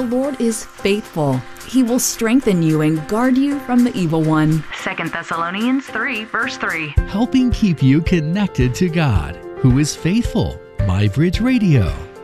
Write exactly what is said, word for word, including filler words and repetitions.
Lord is faithful. He will strengthen you and guard you from the evil one. Second Thessalonians three, verse three. Helping keep you connected to God, who is faithful. MyBridge Radio.